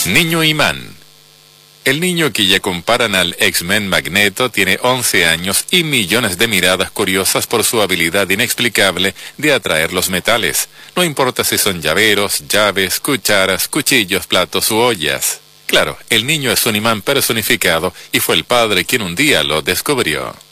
Niño imán. El niño que ya comparan al X-Men Magneto tiene 11 años y millones de miradas curiosas por su habilidad inexplicable de atraer los metales. No importa si son llaveros, llaves, cucharas, cuchillos, platos u ollas. Claro, el niño es un imán personificado y fue el padre quien un día lo descubrió.